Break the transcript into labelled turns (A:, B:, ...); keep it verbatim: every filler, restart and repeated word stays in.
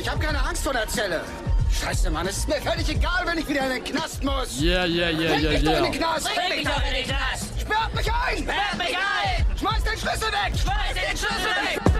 A: Ich habe keine Angst vor der Zelle. Scheiße, Mann, es ist mir völlig egal, wenn ich wieder in den Knast muss.
B: Yeah, yeah, yeah,
A: Bringt
B: yeah,
A: mich doch in
B: yeah.
A: den Knast.
C: Bring mich doch in den Knast!
A: Sperrt mich ein.
C: Sperrt mich ein!
A: Schmeiß den Schlüssel weg.
C: Schmeiß den Schlüssel weg!